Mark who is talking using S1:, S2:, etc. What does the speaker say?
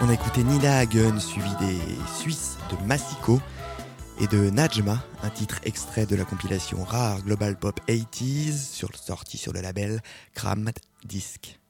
S1: On a écouté Nina Hagen, suivi des Suisses de Massiko et de Najma, un titre extrait de la compilation Rare Global Pop 80s, sorti sur le label Kram Disc.